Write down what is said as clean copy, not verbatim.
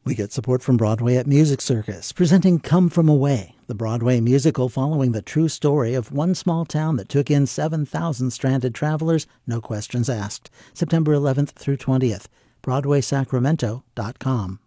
We get support from Broadway at Music Circus, presenting Come From Away, the Broadway musical following the true story of one small town that took in 7,000 stranded travelers, no questions asked. September 11th through 20th. BroadwaySacramento.com.